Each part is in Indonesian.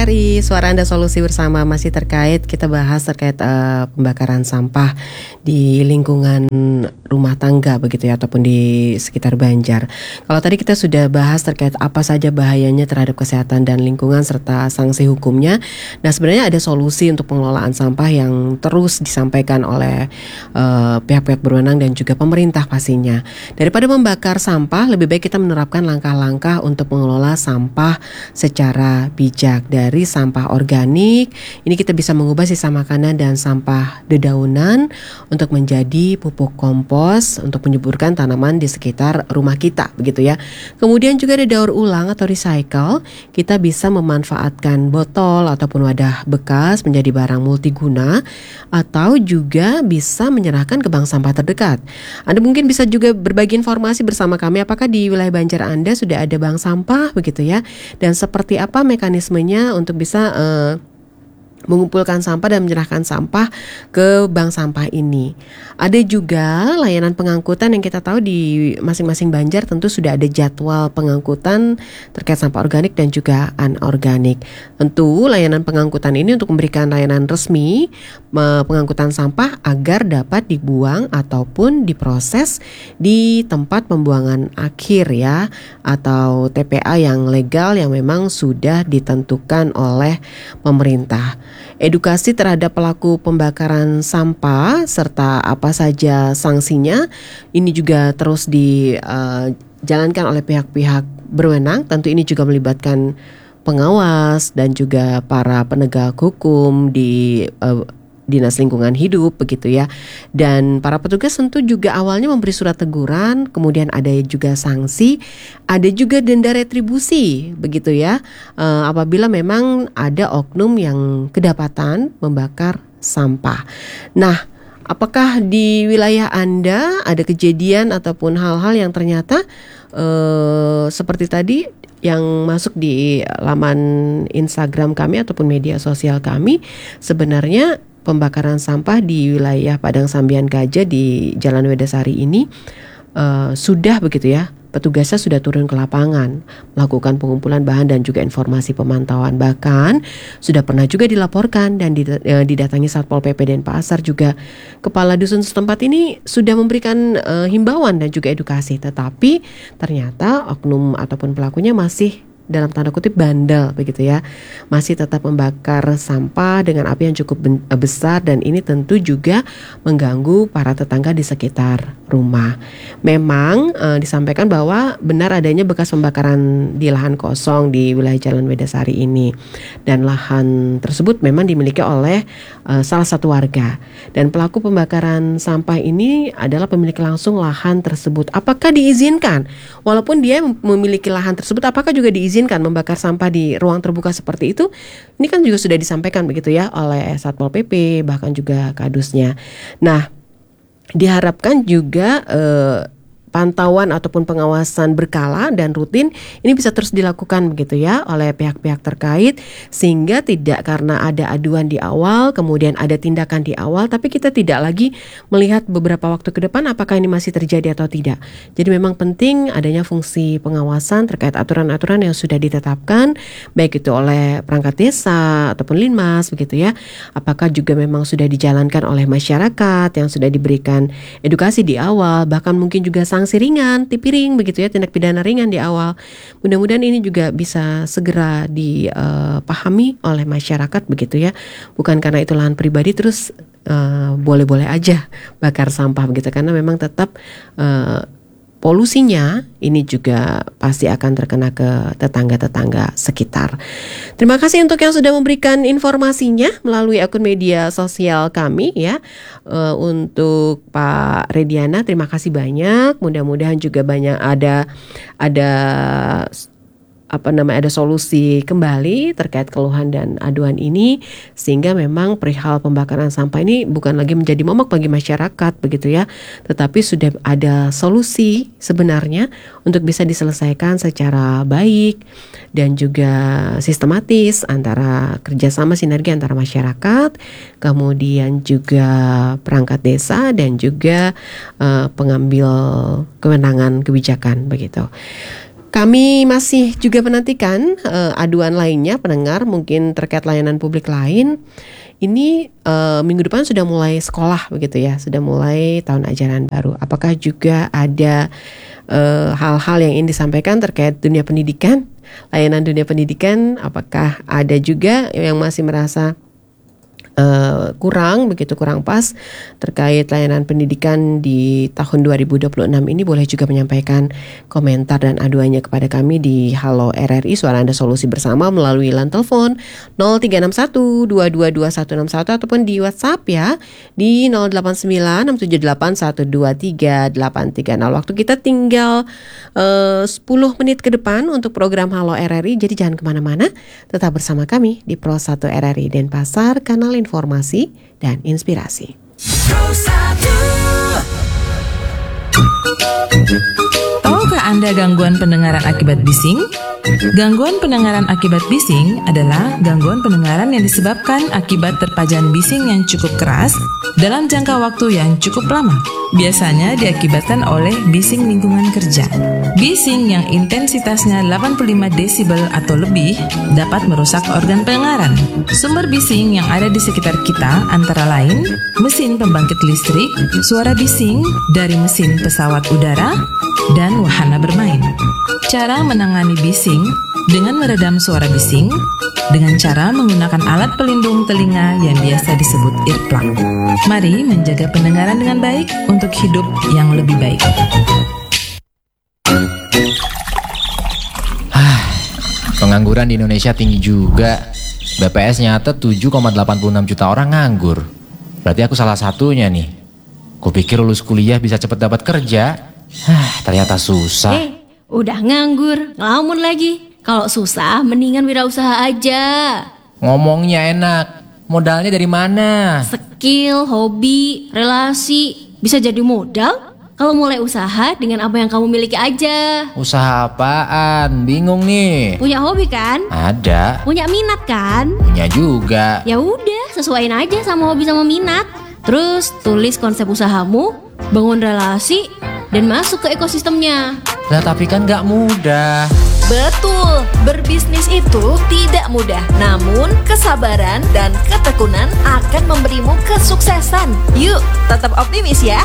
Sari, Suara Anda Solusi bersama masih kita bahas terkait pembakaran sampah di lingkungan rumah tangga begitu ya, ataupun di sekitar Banjar. Kalau tadi kita sudah bahas terkait apa saja bahayanya terhadap kesehatan dan lingkungan serta sanksi hukumnya. Nah, sebenarnya ada solusi untuk pengelolaan sampah yang terus disampaikan oleh pihak-pihak berwenang dan juga pemerintah pastinya. Daripada membakar sampah, lebih baik kita menerapkan langkah-langkah untuk mengelola sampah secara bijak. Dari sampah organik, ini kita bisa mengubah sisa makanan dan sampah dedaunan untuk menjadi pupuk kompos untuk menyuburkan tanaman di sekitar rumah kita, begitu ya. Kemudian juga ada daur ulang atau recycle. Kita bisa memanfaatkan botol ataupun wadah bekas menjadi barang multiguna, atau juga bisa menyerahkan ke bank sampah terdekat. Anda mungkin bisa juga berbagi informasi bersama kami, apakah di wilayah Banjar Anda sudah ada bank sampah begitu ya, dan seperti apa mekanismenya untuk bisa mengumpulkan sampah dan menyerahkan sampah ke bank sampah ini. Ada juga layanan pengangkutan yang kita tahu di masing-masing Banjar tentu sudah ada jadwal pengangkutan terkait sampah organik dan juga anorganik. Tentu layanan pengangkutan ini untuk memberikan layanan resmi pengangkutan sampah agar dapat dibuang ataupun diproses di tempat pembuangan akhir ya, atau TPA yang legal yang memang sudah ditentukan oleh pemerintah. Edukasi terhadap pelaku pembakaran sampah serta apa saja sanksinya ini juga terus dijalankan oleh pihak-pihak berwenang. Tentu ini juga melibatkan pengawas dan juga para penegak hukum di Dinas Lingkungan Hidup begitu ya. Dan para petugas tentu juga awalnya memberi surat teguran, kemudian ada juga sanksi, ada juga denda retribusi begitu ya, apabila memang ada oknum yang kedapatan membakar sampah. Nah, apakah di wilayah Anda ada kejadian ataupun hal-hal yang ternyata seperti tadi yang masuk di laman Instagram kami ataupun media sosial kami, sebenarnya pembakaran sampah di wilayah Padang Sambian Gajah di Jalan Wedasari ini sudah begitu ya, petugasnya sudah turun ke lapangan melakukan pengumpulan bahan dan juga informasi pemantauan. Bahkan sudah pernah juga dilaporkan dan didatangi Satpol PP Denpasar, juga kepala dusun setempat ini sudah memberikan himbauan dan juga edukasi, tetapi ternyata oknum ataupun pelakunya masih dalam tanda kutip bandel begitu ya, masih tetap membakar sampah dengan api yang cukup besar, dan ini tentu juga mengganggu para tetangga di sekitar rumah. Memang disampaikan bahwa benar adanya bekas pembakaran di lahan kosong di wilayah Jalan Wedasari ini, dan lahan tersebut memang dimiliki oleh salah satu warga, dan pelaku pembakaran sampah ini adalah pemilik langsung lahan tersebut. Apakah diizinkan? Walaupun dia memiliki lahan tersebut, apakah juga diizinkan membakar sampah di ruang terbuka seperti itu? Ini kan juga sudah disampaikan begitu ya oleh Satpol PP, bahkan juga kadusnya. Nah, diharapkan juga pantauan ataupun pengawasan berkala dan rutin ini bisa terus dilakukan begitu ya oleh pihak-pihak terkait, sehingga tidak karena ada aduan di awal kemudian ada tindakan di awal, tapi kita tidak lagi melihat beberapa waktu ke depan apakah ini masih terjadi atau tidak. Jadi memang penting adanya fungsi pengawasan terkait aturan-aturan yang sudah ditetapkan, baik itu oleh perangkat desa ataupun Linmas begitu ya. Apakah juga memang sudah dijalankan oleh masyarakat yang sudah diberikan edukasi di awal, bahkan mungkin juga sanksi ringan, tipiring begitu ya, tindak pidana ringan di awal. Mudah-mudahan ini juga bisa segera dipahami oleh masyarakat begitu ya. Bukan karena itu lahan pribadi terus boleh-boleh aja bakar sampah begitu, karena memang tetap polusinya ini juga pasti akan terkena ke tetangga-tetangga sekitar. Terima kasih untuk yang sudah memberikan informasinya melalui akun media sosial kami ya. Untuk Pak Rediana, terima kasih banyak. Mudah-mudahan juga banyak ada solusi kembali terkait keluhan dan aduan ini, sehingga memang perihal pembakaran sampah ini bukan lagi menjadi momok bagi masyarakat begitu ya, tetapi sudah ada solusi sebenarnya untuk bisa diselesaikan secara baik dan juga sistematis antara kerjasama sinergi antara masyarakat, kemudian juga perangkat desa dan juga pengambil kewenangan kebijakan begitu. Kami masih juga menantikan aduan lainnya pendengar mungkin terkait layanan publik lain. Ini minggu depan sudah mulai sekolah begitu ya, sudah mulai tahun ajaran baru. Apakah juga ada hal-hal yang ingin disampaikan terkait dunia pendidikan, layanan dunia pendidikan? Apakah ada juga yang masih merasa kurang pas terkait layanan pendidikan di tahun 2026 ini? Boleh juga menyampaikan komentar dan aduannya kepada kami di Halo RRI Suara Anda Solusi Bersama melalui line telepon 0361222161 ataupun di WhatsApp ya di 089678123830. Waktu kita tinggal 10 menit ke depan untuk program Halo RRI, jadi jangan kemana-mana, tetap bersama kami di Pro 1 RRI Denpasar, kanal informasi dan inspirasi. Tahukah Anda gangguan pendengaran akibat bising? Gangguan pendengaran akibat bising adalah gangguan pendengaran yang disebabkan akibat terpajan bising yang cukup keras dalam jangka waktu yang cukup lama. Biasanya diakibatkan oleh bising lingkungan kerja. Bising yang intensitasnya 85 desibel atau lebih dapat merusak organ pendengaran. Sumber bising yang ada di sekitar kita antara lain mesin pembangkit listrik, suara bising dari mesin pesawat udara, dan wahana bermain. Cara menangani bising dengan meredam suara bising dengan cara menggunakan alat pelindung telinga yang biasa disebut earplug. Mari menjaga pendengaran dengan baik untuk hidup yang lebih baik. Pengangguran di Indonesia tinggi juga. BPS nyata 7,86 juta orang nganggur. Berarti aku salah satunya nih. Kupikir lulus kuliah bisa cepet dapat kerja. Ternyata susah. Udah nganggur, ngelamun lagi. Kalau susah, mendingan wirausaha aja. Ngomongnya enak, modalnya dari mana? Skill, hobi, relasi, bisa jadi modal kalau mulai usaha dengan apa yang kamu miliki aja. Usaha apaan? Bingung nih. Punya hobi kan? Ada. Punya minat kan? Punya juga. Ya udah, sesuaiin aja sama hobi sama minat. Terus tulis konsep usahamu, bangun relasi, dan masuk ke ekosistemnya. Lah tapi kan gak mudah. Betul, berbisnis itu tidak mudah. Namun kesabaran dan ketekunan akan memberimu kesuksesan. Yuk, tetap optimis ya.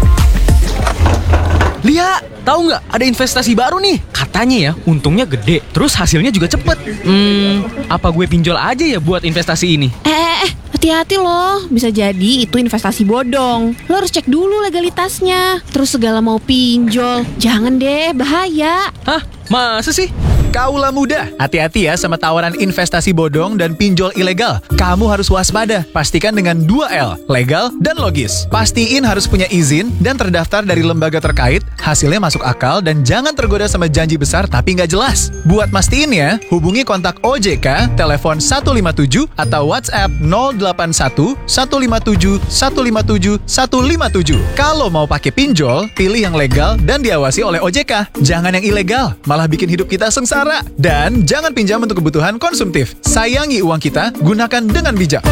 Lia, tahu nggak ada investasi baru nih? Katanya ya, untungnya gede, terus hasilnya juga cepet. Apa gue pinjol aja ya buat investasi ini? Hati-hati loh, bisa jadi itu investasi bodong. Lo harus cek dulu legalitasnya. Terus segala mau pinjol, jangan deh, bahaya. Hah? Masa sih? Kaulah muda, hati-hati ya sama tawaran investasi bodong dan pinjol ilegal. Kamu harus waspada, pastikan dengan 2L, legal dan logis. Pastiin harus punya izin dan terdaftar dari lembaga terkait, hasilnya masuk akal dan jangan tergoda sama janji besar tapi nggak jelas. Buat mastiin ya, hubungi kontak OJK, telepon 157 atau WhatsApp 081 157 157 157. Kalau mau pakai pinjol, pilih yang legal dan diawasi oleh OJK. Jangan yang ilegal, malah bikin hidup kita sengsara. Dan jangan pinjam untuk kebutuhan konsumtif. Sayangi uang kita, gunakan dengan bijak.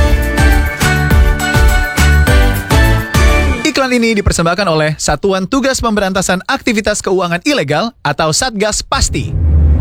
Iklan ini dipersembahkan oleh Satuan Tugas Pemberantasan Aktivitas Keuangan Ilegal atau Satgas Pasti.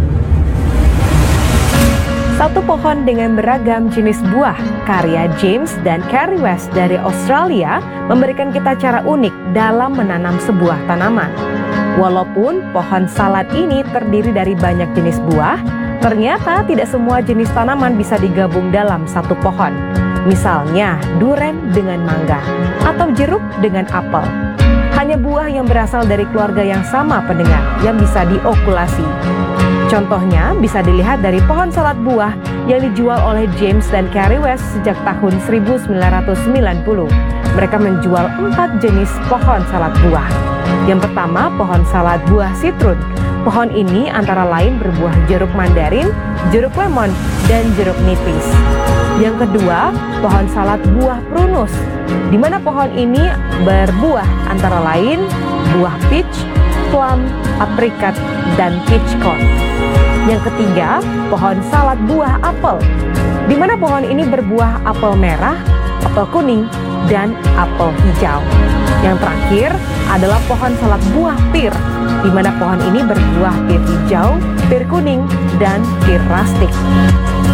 Satu pohon dengan beragam jenis buah, karya James dan Carrie West dari Australia, memberikan kita cara unik dalam menanam sebuah tanaman. Walaupun pohon salad ini terdiri dari banyak jenis buah, ternyata tidak semua jenis tanaman bisa digabung dalam satu pohon. Misalnya, duren dengan mangga, atau jeruk dengan apel. Hanya buah yang berasal dari keluarga yang sama pendengar yang bisa diokulasi. Contohnya bisa dilihat dari pohon salad buah yang dijual oleh James dan Carrie West sejak tahun 1990. Mereka menjual 4 jenis pohon salad buah. Yang pertama, pohon salad buah sitrun. Pohon ini antara lain berbuah jeruk mandarin, jeruk lemon, dan jeruk nipis. Yang kedua, pohon salad buah prunus, di mana pohon ini berbuah antara lain buah peach, plum, aprikat, dan peach cone. Yang ketiga, pohon salad buah apel, di mana pohon ini berbuah apel merah, apel kuning, dan apel hijau. Yang terakhir adalah pohon salad buah pir, di mana pohon ini berbuah pir hijau, pir kuning, dan pir rustik.